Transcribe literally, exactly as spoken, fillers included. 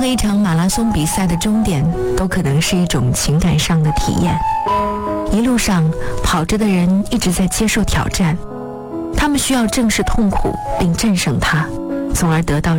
何一场马拉松比赛的终点都可能是一种情感上的体验。一路上跑着的人一直在接受挑战，他们需要正视痛苦并战胜它，从而得到